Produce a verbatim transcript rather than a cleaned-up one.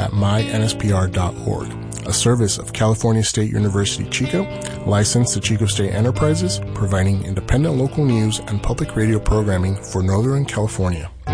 at my N S P R dot org. A service of California State University Chico, licensed to Chico State Enterprises, providing independent local news and public radio programming for Northern California.